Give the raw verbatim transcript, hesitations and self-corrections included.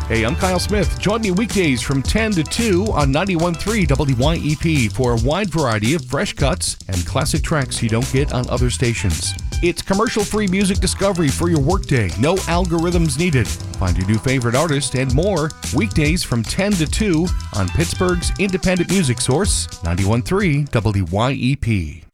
Hey, I'm Kyle Smith. Join me weekdays from ten to two on ninety-one point three W Y E P for a wide variety of fresh cuts and classic tracks you don't get on other stations. It's commercial-free music discovery for your workday. No algorithms needed. Find your new favorite artist and more weekdays from ten to two on Pittsburgh's independent music source, ninety-one point three W Y E P.